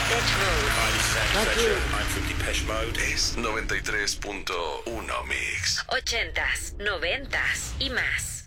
Depeche Mode. Thank you. I'm from Depeche Mode. Es 93.1 Mix. 80s, 90s y más.